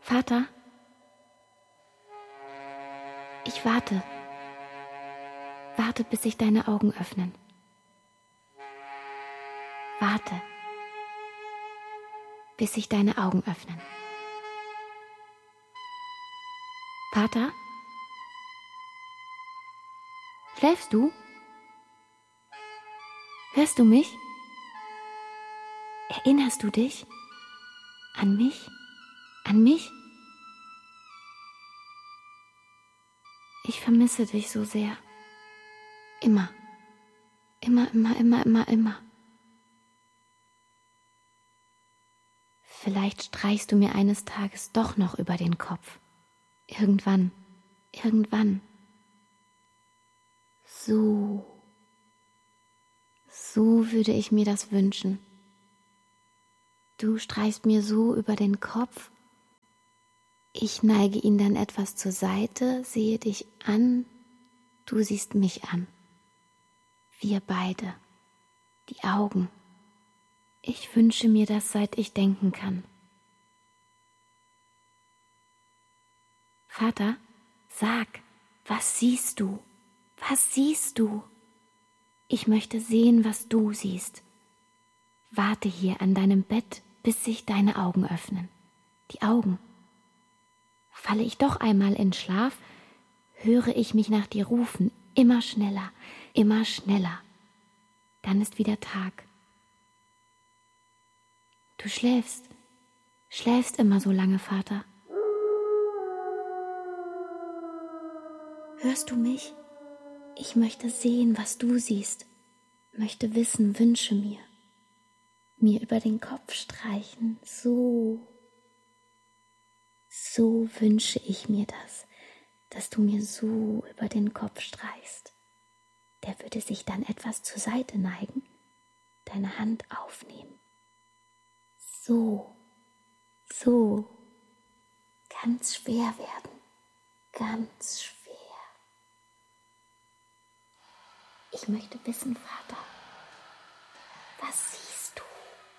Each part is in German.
Vater? Ich warte. Warte, bis sich deine Augen öffnen. Warte, bis sich deine Augen öffnen. Vater? Schläfst du? Hörst du mich? Erinnerst du dich? An mich? An mich? Ich vermisse dich so sehr. Immer. Immer, immer, immer, immer, immer. Vielleicht streichst du mir eines Tages doch noch über den Kopf. Irgendwann. Irgendwann. So würde ich mir das wünschen. Du streichst mir so über den Kopf. Ich neige ihn dann etwas zur Seite, sehe dich an, du siehst mich an. Wir beide. Die Augen. Ich wünsche mir das, seit ich denken kann. Vater, sag, was siehst du? Was siehst du? Ich möchte sehen, was du siehst. Warte hier an deinem Bett, bis sich deine Augen öffnen. Die Augen. Falle ich doch einmal in Schlaf, höre ich mich nach dir rufen, immer schneller, immer schneller. Dann ist wieder Tag. Du schläfst immer so lange, Vater. Hörst du mich? Ich möchte sehen, was du siehst, möchte wissen, wünsche mir über den Kopf streichen, so wünsche ich mir das, dass du mir so über den Kopf streichst. Der würde sich dann etwas zur Seite neigen, deine Hand aufnehmen. So, ganz schwer werden, ganz schwer. Ich möchte wissen, Vater, was siehst du?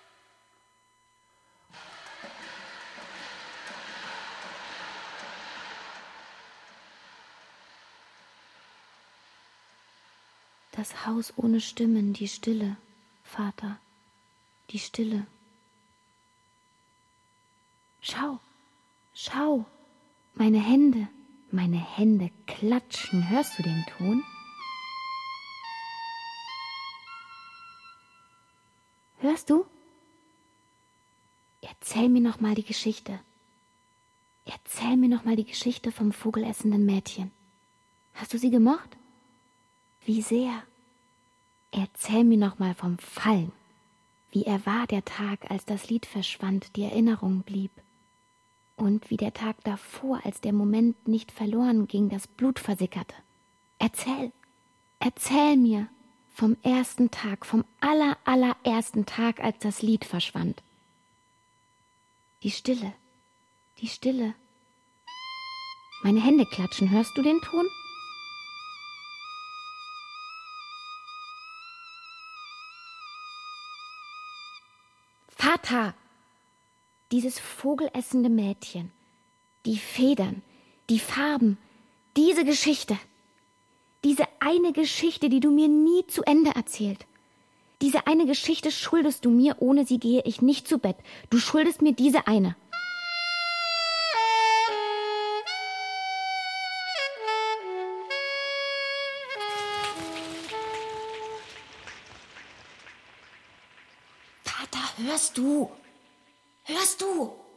Das Haus ohne Stimmen, die Stille, Vater, die Stille. Schau, meine Hände klatschen, hörst du den Ton? Hörst du? Erzähl mir noch mal die Geschichte. Erzähl mir noch mal die Geschichte vom vogelessenden Mädchen. Hast du sie gemocht? Wie sehr? Erzähl mir noch mal vom Fallen. Wie er war der Tag, als das Lied verschwand, die Erinnerung blieb. Und wie der Tag davor, als der Moment nicht verloren ging, das Blut versickerte. Erzähl mir vom ersten Tag, vom allerersten Tag, als das Lied verschwand. Die Stille. Meine Hände klatschen, hörst du den Ton? Vater! Dieses vogelessende Mädchen, die Federn, die Farben, diese Geschichte. Diese eine Geschichte, die du mir nie zu Ende erzählt. Diese eine Geschichte schuldest du mir, ohne sie gehe ich nicht zu Bett. Du schuldest mir diese eine. Vater, hörst du? Hörst du?